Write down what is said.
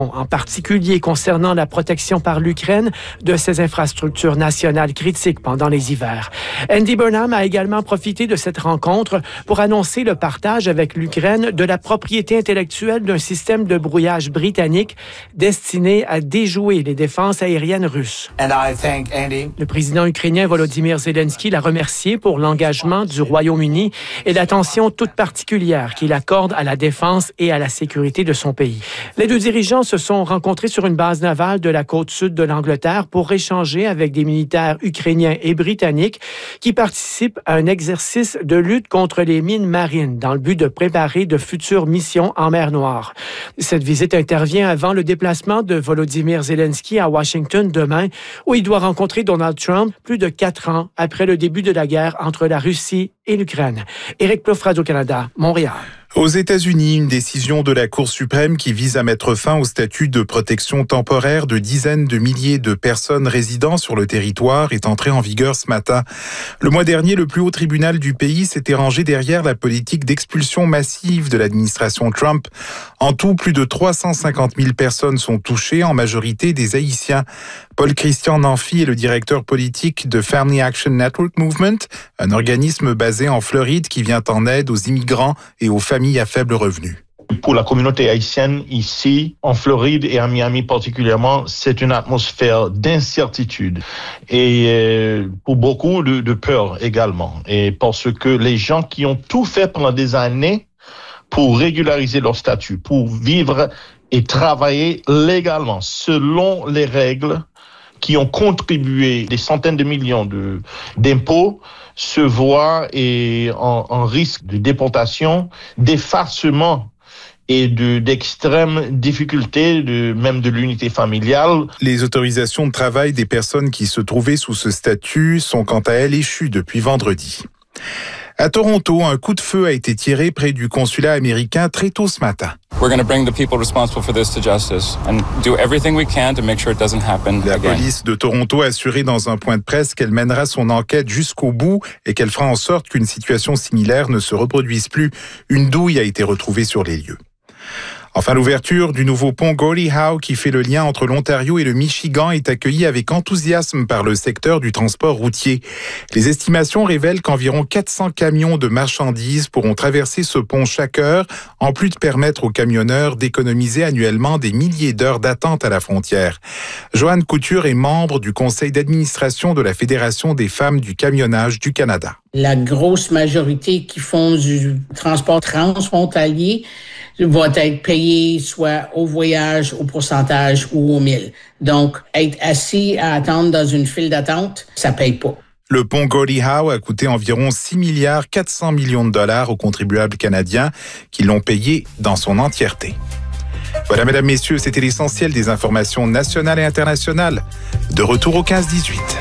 en particulier concernant la protection par l'Ukraine de ses infrastructures nationales critiques pendant les hivers. Andy Burnham a également profité de cette rencontre pour annoncer le partage avec l'Ukraine de la propriété intellectuelle d'un système de brouillage britannique destiné à déjouer les défenses aériennes russes. Le président ukrainien Volodymyr Zelensky l'a remercié pour l'engagement du Royaume-Uni et l'attention toute particulière qu'il accorde à la défense et à la sécurité de son pays. Les deux dirigeants se sont rencontrés sur une base navale de la côte sud de l'Angleterre pour échanger avec des militaires ukrainiens et britanniques qui participent à un exercice de lutte contre les mines marines dans le but de préparer de futures missions en mer Noire. Cette visite intervient avant le déplacement de Volodymyr Zelensky à Washington demain, où il doit rencontrer Donald Trump plus de 4 ans après le début de la guerre entre la Russie et l'Ukraine. Éric Plouffe, Radio-Canada, Montréal. Aux États-Unis, une décision de la Cour suprême qui vise à mettre fin au statut de protection temporaire de dizaines de milliers de personnes résidant sur le territoire est entrée en vigueur ce matin. Le mois dernier, le plus haut tribunal du pays s'était rangé derrière la politique d'expulsion massive de l'administration Trump. En tout, plus de 350 000 personnes sont touchées, en majorité des Haïtiens. Paul-Christian Nanfi est le directeur politique de Family Action Network Movement, un organisme basé en Floride qui vient en aide aux immigrants et aux familles à faible revenu. Pour la communauté haïtienne ici, en Floride et à Miami particulièrement, c'est une atmosphère d'incertitude et pour beaucoup de peur également. Et parce que les gens qui ont tout fait pendant des années pour régulariser leur statut, pour vivre et travailler légalement selon les règles, qui ont contribué des centaines de millions d'impôts, se voient en risque de déportation, d'effacement et d'extrêmes difficultés, même de l'unité familiale. Les autorisations de travail des personnes qui se trouvaient sous ce statut sont quant à elles échues depuis vendredi. À Toronto, un coup de feu a été tiré près du consulat américain très tôt ce matin. We're going to bring the people responsible for this to justice and do everything we can to make sure it doesn't happen La again. police de Toronto a assuré dans un point de presse qu'elle mènera son enquête jusqu'au bout et qu'elle fera en sorte qu'une situation similaire ne se reproduise plus. Une douille a été retrouvée sur les lieux. Enfin, l'ouverture du nouveau pont Gordie Howe qui fait le lien entre l'Ontario et le Michigan est accueillie avec enthousiasme par le secteur du transport routier. Les estimations révèlent qu'environ 400 camions de marchandises pourront traverser ce pont chaque heure, en plus de permettre aux camionneurs d'économiser annuellement des milliers d'heures d'attente à la frontière. Joanne Couture est membre du conseil d'administration de la Fédération des femmes du camionnage du Canada. La grosse majorité qui font du transport transfrontalier vont être payés soit au voyage, au pourcentage ou au mille. Donc, être assis à attendre dans une file d'attente, ça paye pas. Le pont Gordie Howe a coûté environ 6 milliards 400 millions de dollars aux contribuables canadiens qui l'ont payé dans son entièreté. Voilà, mesdames, messieurs, c'était l'essentiel des informations nationales et internationales. De retour au 15-18.